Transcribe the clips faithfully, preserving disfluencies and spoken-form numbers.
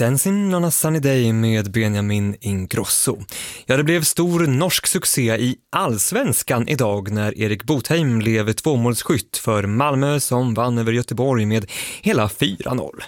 Dancing on a sunny day med Benjamin Ingrosso. Ja, det blev stor norsk succé i allsvenskan idag när Erik Botheim blev tvåmålsskytt för Malmö som vann över Göteborg med hela fyra noll.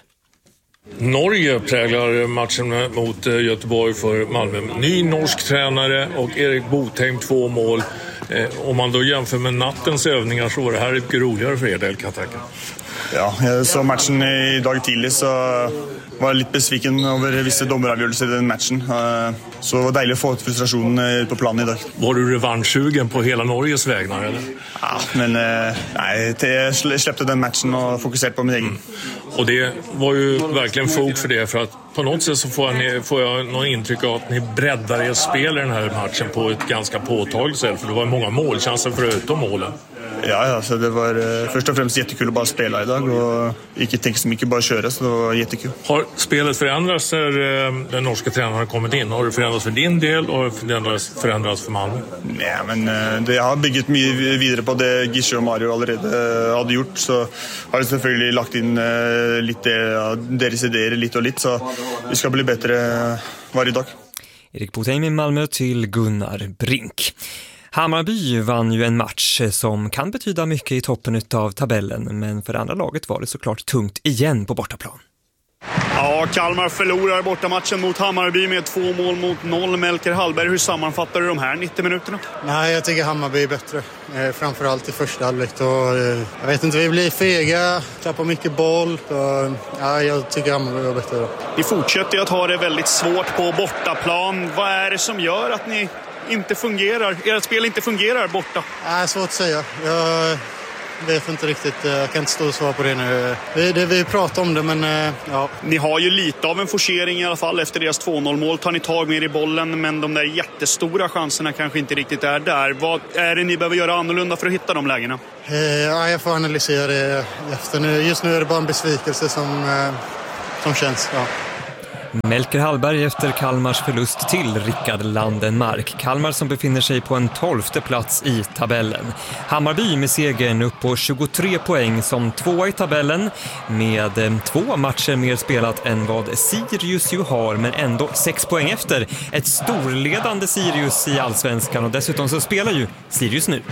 Norge präglar matchen mot Göteborg för Malmö. Ny norsk tränare och Erik Botheim två mål. Eh, om man då jämför med nattens övningar så var det här mycket roligare för er del, kan jag tänka. Ja, jag såg matchen idag tidigt så var jag lite besviken över vissa domaravgörelser i den matchen. Så det var dejligt att få ut frustrationen på planen idag. Var du revanschsugen på hela Norges vägnar eller? Ja, men nej, jag släppte den matchen och fokuserade på min egen. Mm. Och det var ju verkligen fog för det, för att på något sätt så får jag, får jag någon intryck av att ni breddar er spel i den här matchen på ett ganska påtagligt sätt, för det var många målchanser förutom målen. Ja, ja, så det var uh, först och främst jättekul att bara spela idag och inte tänka så mycket, bara köra, så det var jättekul. Har spelet förändrats när uh, den norska tränaren har kommit in? Har det förändrats för din del och förändrats, förändrats för Malmö? Nej, men uh, det har byggt mycket vidare på det Gische och Mario redan uh, hade gjort, så har det selvfølgelig lagt in uh, lite uh, deras idéer lite och lite, så vi ska bli bättre uh, varje dag. Erik Botheim i Malmö till Gunnar Brink. Hammarby vann ju en match som kan betyda mycket i toppen av tabellen, men för andra laget var det såklart tungt igen på bortaplan. Ja, Kalmar förlorar bortamatchen mot Hammarby med två mål mot noll. Melker Hallberg, hur sammanfattar du de här nittio minuterna? Nej, jag tycker Hammarby är bättre. Eh, framförallt i första halvlek. Och, eh, jag vet inte, vi blir fega, tappar mycket boll. Och, ja, jag tycker Hammarby är bättre då. Ni fortsätter att ha det väldigt svårt på bortaplan. Vad är det som gör att ni inte fungerar, ert spel inte fungerar borta? Nej, svårt att säga. Jag vet inte riktigt, jag kan inte stå och svara på det nu. Det, det, vi pratar om det, men ja. Ni har ju lite av en forcering i alla fall efter deras två noll-mål. Tar ni tag med i bollen, men de där jättestora chanserna kanske inte riktigt är där. Vad är det ni behöver göra annorlunda för att hitta de lägena? Eh, ja, jag får analysera det efter nu. Just nu är det bara en besvikelse som, eh, som känns, ja. Melker Hallberg efter Kalmars förlust till Rickard Landenmark. Kalmar som befinner sig på en tolfte plats i tabellen. Hammarby med segern upp på tjugotre poäng som tvåa i tabellen med två matcher mer spelat än vad Sirius ju har, men ändå sex poäng efter ett storledande Sirius i allsvenskan, och dessutom så spelar ju Sirius nu.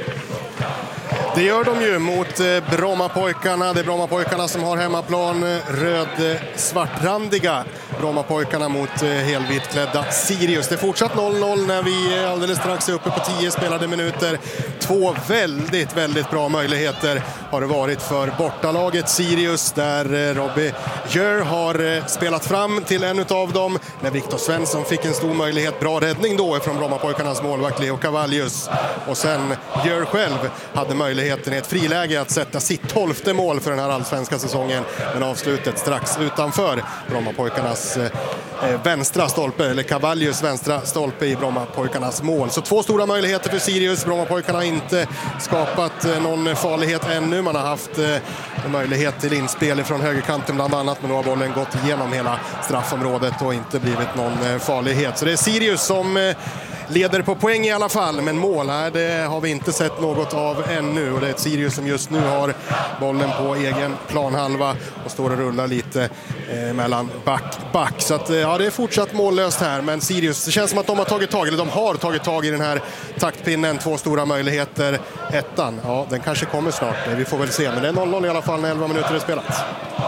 Det gör de ju mot Brommapojkarna. Det är Brommapojkarna som har hemmaplan, röd-svartrandiga Brommapojkarna mot helvitklädda Sirius. Det är fortsatt noll noll när vi alldeles strax är uppe på tio spelade minuter. Två väldigt, väldigt bra möjligheter har det varit för bortalaget Sirius, där Robbie Jör har spelat fram till en av dem. När Viktor Svensson fick en stor möjlighet, bra räddning då från Brommapojkarnas målvakt Leo Cavallius. Och sen Jör själv hade möjligheten i ett friläge att sätta sitt tolfte mål för den här allsvenska säsongen, men avslutet strax utanför Brommapojkarnas eh, vänstra stolpe, eller Cavallius vänstra stolpe i Brommapojkarnas mål. Så två stora möjligheter för Sirius. Brommapojkarna har inte skapat eh, någon farlighet ännu. Man har haft eh, en möjlighet till inspel från högerkanten bland annat, men då har bollen gått igenom hela straffområdet och inte blivit någon eh, farlighet. Så det är Sirius som eh, leder på poäng i alla fall, men mål här, det har vi inte sett något av ännu, och det är ett Sirius som just nu har bollen på egen planhalva och står och rullar lite eh, mellan back back, så att, ja, det är fortsatt mållöst här, men Sirius, det känns som att de har tagit tag, eller de har tagit tag i den här taktpinnen. Två stora möjligheter, ettan, ja, den kanske kommer snart, vi får väl se, men det är noll noll i alla fall när elva minuter är spelat.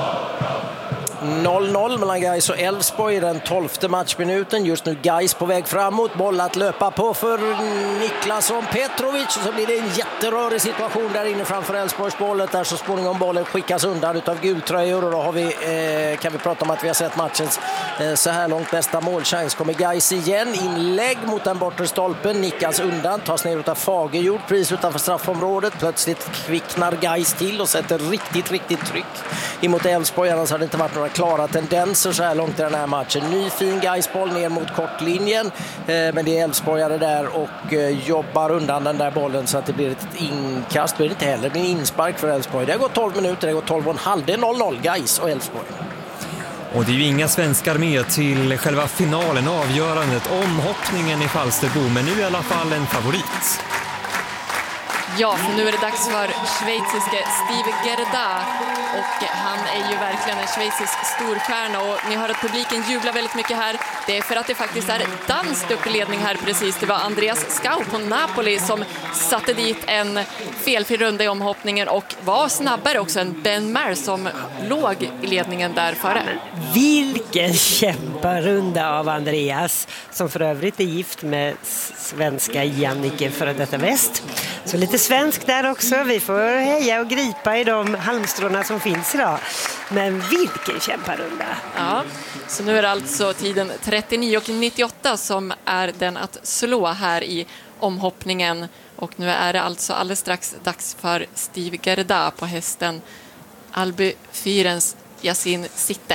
noll noll mellan Gais och Elfsborg i den tolfte matchminuten. Just nu Gais på väg framåt. Boll att löpa på för Niklasson Petrovic. Och så blir det en jätterörig situation där inne framför Elfsborgs bollet. Där så småningom bollen skickas undan utav gultröjor. Och då har vi, eh, kan vi prata om att vi har sett matchens eh, så här långt bästa målchans. Kommer Gais igen. Inlägg mot den bortre stolpen. Nickas undan. Tas ner utav Fagerjord. Pris utanför straffområdet. Plötsligt kvicknar Gais till och sätter riktigt, riktigt tryck emot Elfsborg. Annars har det inte varit några klara tendenser så här långt i den här matchen. Ny fin Gaisboll ner mot kortlinjen, eh, men det är Elfsborgare där och eh, jobbar undan den där bollen så att det blir ett inkast. Det blir inte heller, det blir en inspark för Elfsborg. Det har gått tolv minuter, det har gått tolv och en halv. Det är noll noll Gais och Elfsborg. Och det är ju inga svenskar med till själva finalen, avgörandet, omhoppningen i Falsterbo, men nu är i alla fall en favorit. Ja, för nu är det dags för schweiziske Steve Gerda och han är ju verkligen en schweizisk storstjärna och ni hör att publiken jublar väldigt mycket här. Det är för att det faktiskt är danskt upp i ledning här precis. Det var Andreas Skau på Napoli som satte dit en felfri runda i omhoppningen och var snabbare också än Ben Maher som låg i ledningen där före. Vilken kämparunda av Andreas, som för övrigt är gift med svenska Jannike före detta väst. Så lite svensk där också. Vi får heja och gripa i de halmstråna som finns idag. Men vilken kämparunda. Ja, så nu är det alltså tiden trettionio och nittioåtta som är den att slå här i omhoppningen. Och nu är det alltså alldeles strax dags för Steve Gerda på hästen Alby Fyrens Yasin Sitte.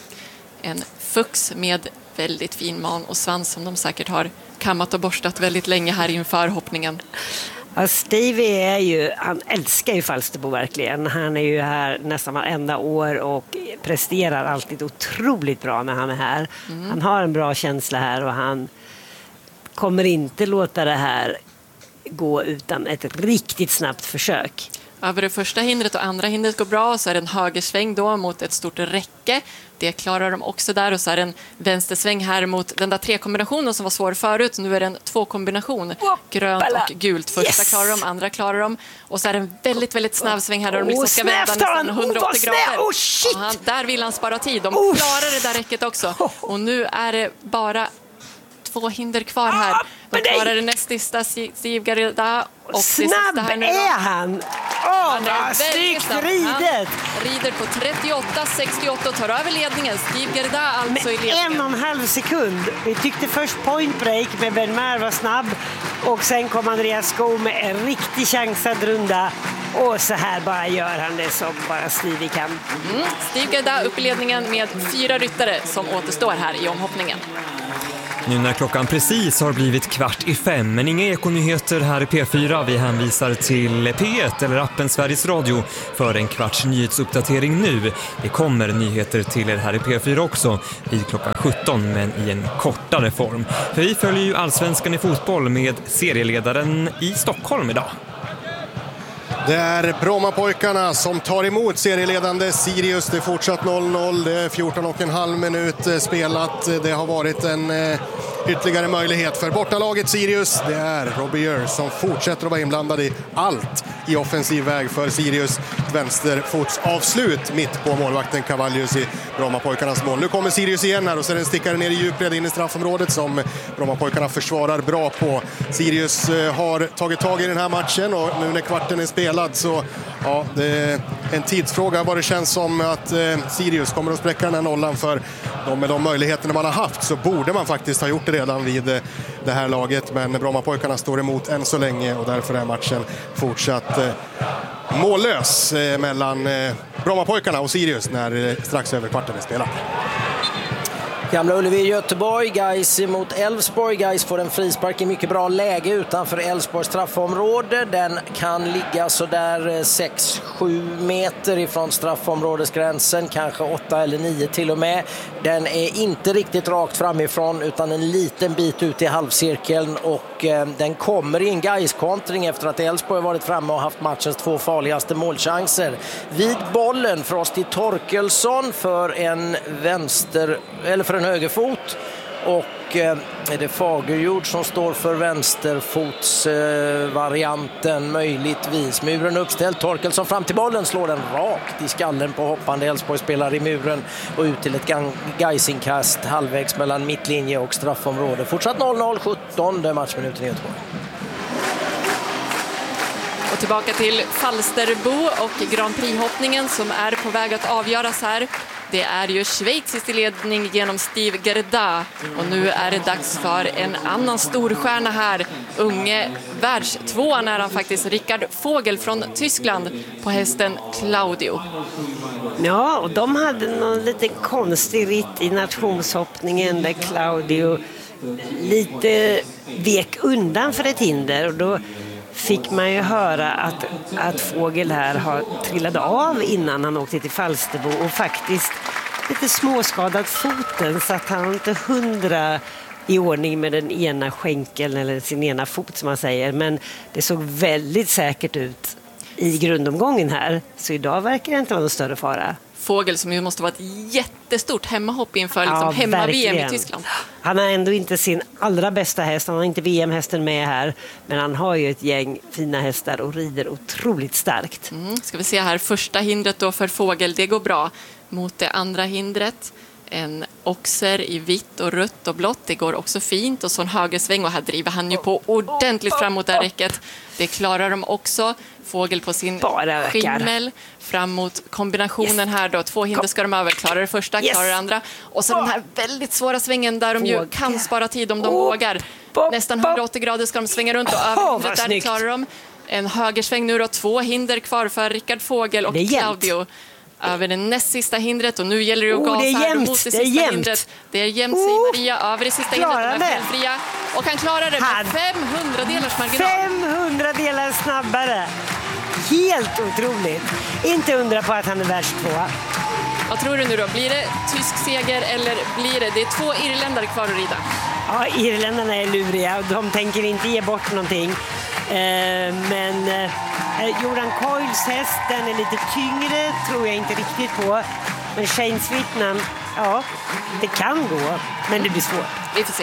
En fux med väldigt fin man och svans som de säkert har kammat och borstat väldigt länge här inför hoppningen. Ja, Stevie är ju, han älskar ju Falsterbo verkligen. Han är ju här nästan varenda år och presterar alltid otroligt bra när han är här. Mm. Han har en bra känsla här och han kommer inte låta det här gå utan ett, ett riktigt snabbt försök. Över det första hindret och andra hindret går bra, så är det en högersväng då mot ett stort räcke. Det klarar de också där, och så är det en vänstersväng här mot den där tre-kombinationen som var svår förut. Nu är det en två-kombination, grönt och gult. Första yes. klarar de, andra klarar de. Och så är det en väldigt, väldigt snabb sväng här där de liksom ska vända nästan hundraåttio grader. Oh, shit. Och han, där vill han spara tid. De oh. klarar det där räcket också. Och nu är det bara två hinder kvar här. De klarar det näst sista, Steve Gerda. Och snabb här nu är han! Åh, oh, vad snyggt ridet! Han rider på trettioåtta sextioåtta och tar över ledningen. Steve Gerda alltså med i ledningen. en och en halv sekund. Vi tyckte först point break med Ben Maher var snabb. Och sen kom Andreas Skau med en riktig chansad runda. Och så här bara gör han det som bara Steve kan. Mm. Steve Gerda upp i ledningen med fyra ryttare som återstår här i omhoppningen. Nu när klockan precis har blivit kvart i fem, men inga ekonyheter här i P fyra. Vi hänvisar till P ett eller appen Sveriges Radio för en kvarts nyhetsuppdatering nu. Det kommer nyheter till er här i P fyra också vid klockan sjutton, men i en kortare form. För vi följer ju Allsvenskan i fotboll med serieledaren i Stockholm idag. Det är Brommapojkarna som tar emot serieledande Sirius. Det är fortsatt noll noll. Det är fjorton och en halv minut spelat. Det har varit en eh, ytterligare möjlighet för bortalaget Sirius. Det är Robbie Earl som fortsätter att vara inblandad i allt i offensiv väg för Sirius. Vänsterfotsavslut mitt på målvakten Cavallius i Brommapojkarnas mål. Nu kommer Sirius igen här och så är det en stickare ner i djupled in i straffområdet som Brommapojkarna försvarar bra på. Sirius eh, har tagit tag i den här matchen och nu när kvarten är spelad så ja, det är en tidsfråga vad det känns som att eh, Sirius kommer att spräcka den här nollan, för de, med de möjligheterna man har haft så borde man faktiskt ha gjort det redan vid eh, det här laget, men Brommapojkarna står emot än så länge och därför är matchen fortsatt eh, mållös eh, mellan eh, Brommapojkarna och Sirius när eh, strax över kvarten är spelat. Gamla Ullevi Göteborg, Gais mot Elfsborg. Gais får en frispark i mycket bra läge utanför Elfsborgs straffområde. Den kan ligga så där sex sju meter ifrån straffområdesgränsen, kanske åtta eller nio till och med. Den är inte riktigt rakt framifrån utan en liten bit ut i halvcirkeln, och eh, den kommer i en Gais-kontring efter att Elfsborg varit framme och haft matchens två farligaste målchanser. Vid bollen Frosty Torkelsson för en vänster eller för en högerfot, och eh, är det Fagerjord som står för vänsterfotsvarianten eh, möjligtvis. Muren uppställd, Torkelsson fram till bollen, slår den rakt i skallen på hoppande Elfsborg spelare i muren och ut till ett Gaisinkast halvvägs mellan mittlinje och straffområde. Fortsatt noll noll, sjutton matchminuten i Göteborg. Och tillbaka till Falsterbo och Grand Prix-hoppningen som är på väg att avgöras här. Det är ju schweizisk ledning genom Steve Gerda, och nu är det dags för en annan storstjärna här. Unge världstvåan är han faktiskt, Rickard Vogel från Tyskland på hästen Claudio. Ja, och de hade någon lite konstig ritt i nationshoppningen där Claudio lite vek undan för ett hinder, och då fick man ju höra att, att Fågel här har trillat av innan han åkte till Falsterbo och faktiskt lite småskadad foten, så att han inte hundra i ordning med den ena skänkeln eller sin ena fot som man säger, men det såg väldigt säkert ut. i grundomgången här. Så idag verkar det inte vara någon större fara. Fågel som ju måste vara ett jättestort hemmahopp inför liksom, ja, hemma-V M i Tyskland. Han har ändå inte sin allra bästa häst. Han har inte V M-hästen med här. Men han har ju ett gäng fina hästar och rider otroligt starkt. Mm, ska vi se här. Första hindret då för Fågel, det går bra. Mot det andra hindret. En oxer i vitt och rött och blått. Det går också fint. Och så en högersväng. Och här driver han ju på ordentligt fram mot det här räcket. Det klarar de också. Fågel på sin skimmel. Fram mot kombinationen yes. här då. Två hinder ska de över. Klarar det första, yes. klarar det andra. Och så den här väldigt svåra svängen där de ju kan spara tid om de oh. vågar. Nästan hundraåttio grader ska de svänga runt och över oh, hindret där klarar de. En högersväng nu då. Två hinder kvar för Rickard Fågel och Claudio. Över det näst sista hindret och nu gäller det att gasa oh, det är jämnt. mot det sista det är hindret. Det är jämnt, oh, säger Maria. Över det sista hindret är felfria. Och han klarar det med femhundra delars marginal. femhundra delar snabbare. Helt otroligt. Inte undra på att han är världstvåa. Vad tror du nu då? Blir det tysk seger eller blir det? Det är två irländare kvar att rida. Ja, irländarna är luriga och de tänker inte ge bort någonting. Eh, men eh, Jordan Coyles häst, den är lite tyngre, tror jag inte riktigt på. Men Shane Swittman, ja, det kan gå, men det blir svårt. Vi får se.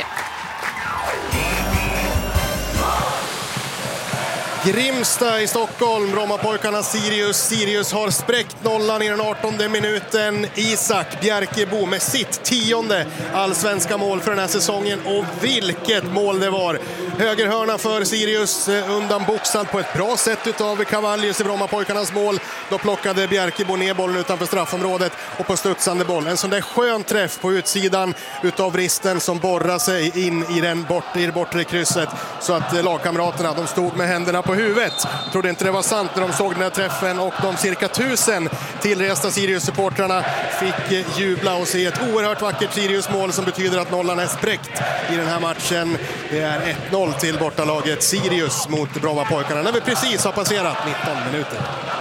Grimsta i Stockholm, Brommapojkarna Sirius. Sirius har spräckt nollan i den artonde minuten. Isak Bjerkebo med sitt tionde allsvenska mål för den här säsongen. Och vilket mål det var! Högerhörna för Sirius, undanboxad på ett bra sätt utav Cavallius i Brommapojkarnas mål. Då plockade Bjerkebo ner bollen utanför straffområdet och på studsande boll. En sån där skön träff på utsidan utav vristen som borrar sig in i, den bort, i det bortre krysset. Så att lagkamraterna, de stod med händerna på huvudet. Trodde inte det var sant när de såg den här träffen, och de cirka tusen tillresta Sirius-supportrarna fick jubla och se ett oerhört vackert Sirius-mål som betyder att nollan är spräckt i den här matchen. Det är ett noll till bortalaget Sirius mot Brommapojkarna när vi precis har passerat nitton minuter.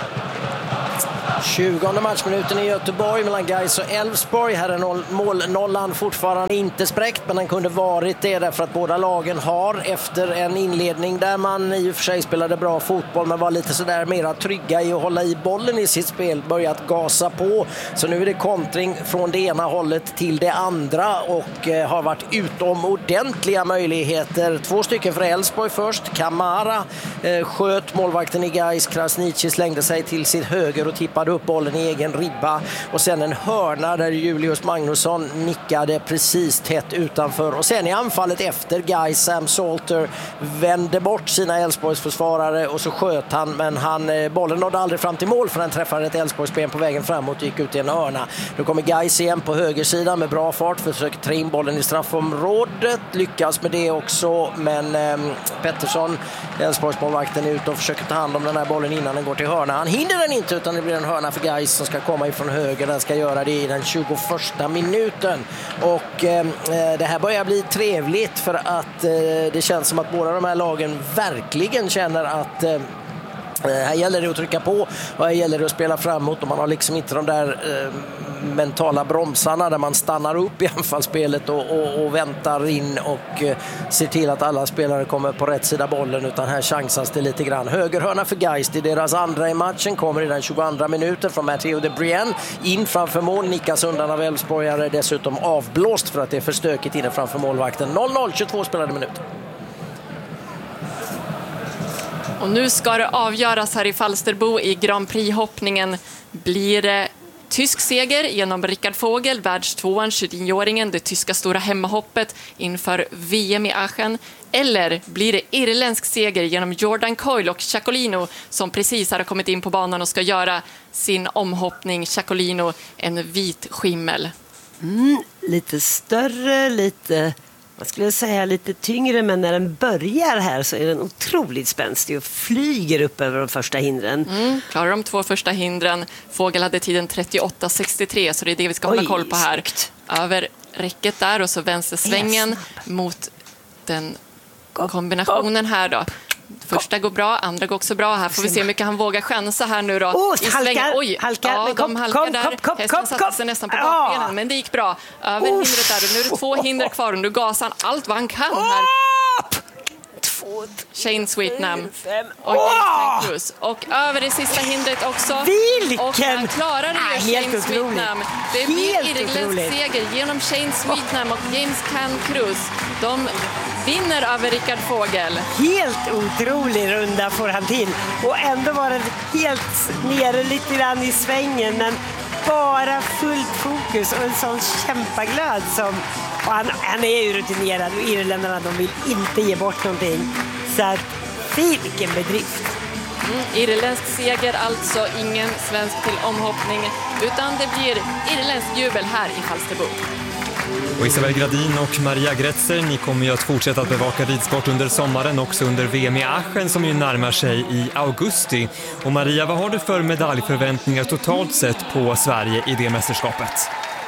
tjugonde matchminuten i Göteborg mellan Gais och Elfsborg. Här är noll, målnollan fortfarande inte spräckt, men den kunde varit det därför att båda lagen har efter en inledning där man i och för sig spelade bra fotboll men var lite sådär mera trygga i att hålla i bollen i sitt spel, börjat gasa på. Så nu är det kontring från det ena hållet till det andra och eh, har varit utomordentliga möjligheter. Två stycken för Elfsborg först. Kamara eh, sköt målvakten i Gais. Krasniqi slängde sig till sitt höger och tippade upp bollen i egen ribba, och sen en hörna där Julius Magnusson nickade precis tätt utanför, och sen i anfallet efter Gais, Sam Salter vände bort sina Elfsborgs försvarare och så sköt han, men han, bollen nådde aldrig fram till mål för han träffade ett Elfsborgsben på vägen framåt och gick ut i en hörna. Nu kommer Gais igen på högersidan med bra fart, försöker ta in bollen i straffområdet, lyckas med det också, men eh, Pettersson, Elfsborgsmålvakten, är ute och försöker ta hand om den här bollen innan den går till hörna. Han hinner den inte, utan det blir en hörna för Gais som ska komma ifrån höger. Den ska göra det i den tjugoförsta minuten. Och eh, det här börjar bli trevligt för att eh, det känns som att båda de här lagen verkligen känner att eh, här gäller det att trycka på och här gäller det att spela framåt, och man har liksom inte de där eh, mentala bromsarna där man stannar upp i anfallsspelet och, och, och väntar in och eh, ser till att alla spelare kommer på rätt sida bollen, utan här chansas det lite grann. Högerhörna för Gais, det är deras andra i matchen, kommer i den tjugoandra minuten från Matteo de Brienne in framför mål, nickas undan av Elfsborgare, dessutom avblåst för att det är för stökigt inne framför målvakten. noll noll, tjugotvå spelade minuter. Och nu ska det avgöras här i Falsterbo i Grand Prix-hoppningen. Blir det tysk seger genom Rickard Fågel, världstvåan, tjugonioåringen, det tyska stora hemmahoppet inför V M i Aachen? Eller blir det irländsk seger genom Jordan Coyle och Chacolino som precis har kommit in på banan och ska göra sin omhoppning? Chacolino, en vit skimmel. Mm, lite större, lite... Man skulle säga lite tyngre, men när den börjar här så är den otroligt spänstig och flyger upp över de första hindren. Mm, klarar de två första hindren. Fågel hade tiden trettioåtta sextiotre, så det är det vi ska hålla Oj, koll på här. snyggt. Över räcket där och så vänstersvängen mot den kombinationen här då. Första går bra, andra går också bra. Här får vi se hur mycket han vågar chansa här nu då. Oh, I halkar, Oj, halkar. ja, de kom, halkar kom, där. kom, kom, Hästen kom, satte sig nästan på bakbenen, oh. men det gick bra. Över oh. hindret där. Nu är det två hinder kvar och nu gasar han allt vad han kan här. Oh. Shane Sweetnam och James Cruz. Och över det sista hindret också. Vilken! Och han klarar det ah, ju, Shane Sweetnam. Det blir irländsk seger genom Shane Sweetnam och James Cruz. De vinner över Rickard Fogel. Helt otrolig runda får han till. Och ändå var det helt nere lite grann i svängen. Men bara fullt fokus och en sån kämpaglöd som... Och han, han är ju rutinerad och irländarna, de vill inte ge bort någonting. Så att, vilken bedrift. Mm, irländsk seger, alltså ingen svensk till omhoppning. Utan det blir irländsk jubel här i Falsterbo. Och Isabel Gradin och Maria Gretzer, ni kommer ju att fortsätta att bevaka ridsport under sommaren, också under V M i Aachen som ju närmar sig i augusti. Och Maria, vad har du för medaljförväntningar totalt sett på Sverige i det mästerskapet?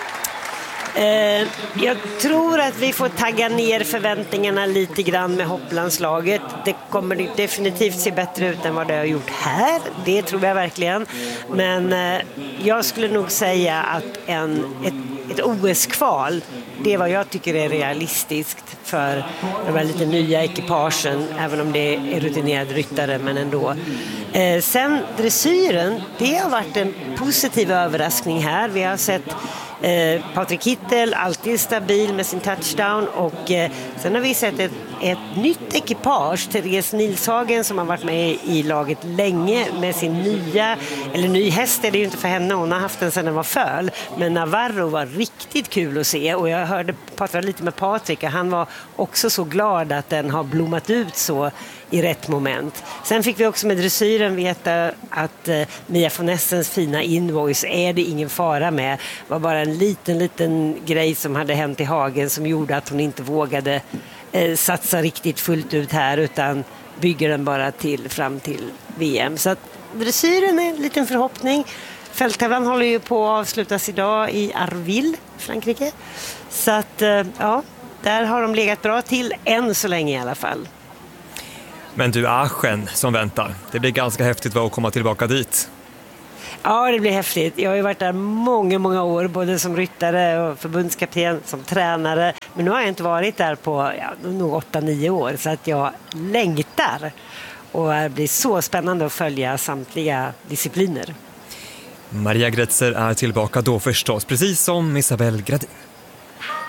Eh, jag tror att vi får tagga ner förväntningarna lite grann med hopplandslaget. Det kommer definitivt se bättre ut än vad det har gjort här. Det tror jag verkligen. Men eh, jag skulle nog säga att en, ett, ett O S-kval, det är vad jag tycker är realistiskt för de här lite nya ekipagen, även om det är rutinerade ryttare, men ändå. Eh, sen dressyren, det har varit en positiv överraskning här. Vi har sett Eh, Patrik Kittel, alltid stabil med sin touchdown, och eh, sen har vi sett ett, ett nytt ekipage, Therese Nilshagen, som har varit med i laget länge med sin nya, eller ny häst är det ju inte för henne, hon har haft den sedan den var föl, men Navarro var riktigt kul att se, och jag hörde prata lite med Patrik och han var också så glad att den har blommat ut så i rätt moment. Sen fick vi också med dressyren veta att eh, Mia von Essens fina invoice är det ingen fara med. Det var bara en liten, liten grej som hade hänt i hagen som gjorde att hon inte vågade eh, satsa riktigt fullt ut här, utan bygger den bara till fram till V M. Så att dressyren är en liten förhoppning. Fälttävlan håller ju på att avslutas idag i Arville, Frankrike. Så att eh, ja, där har de legat bra till än så länge i alla fall. Men du, Aachen som väntar. Det blir ganska häftigt att komma tillbaka dit. Ja, det blir häftigt. Jag har ju varit där många, många år, både som ryttare och förbundskapten, som tränare. Men nu har jag inte varit där på ja, nog åtta, nio år, så att jag längtar. Och det blir så spännande att följa samtliga discipliner. Maria Gretzer är tillbaka då förstås, precis som Isabel Gradin.